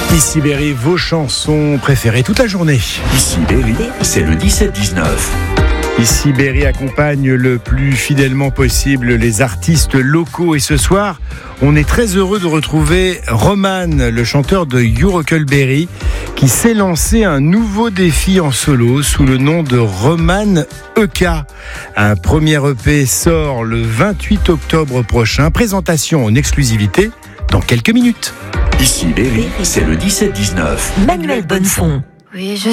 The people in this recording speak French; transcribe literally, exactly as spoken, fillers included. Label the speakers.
Speaker 1: Ici Berry, vos chansons préférées toute la journée.
Speaker 2: Ici Berry, c'est le dix-sept dix-neuf.
Speaker 1: Ici Berry accompagne le plus fidèlement possible les artistes locaux. Et ce soir, on est très heureux de retrouver Roman, le chanteur de You Huckleberry, qui s'est lancé un nouveau défi en solo sous le nom de Roman E K. Un premier E P sort le vingt-huit octobre prochain. Présentation en exclusivité dans quelques minutes.
Speaker 2: Ici Berry, c'est le dix-sept dix-neuf.
Speaker 3: Manuel Bonnefond.
Speaker 4: Oui, je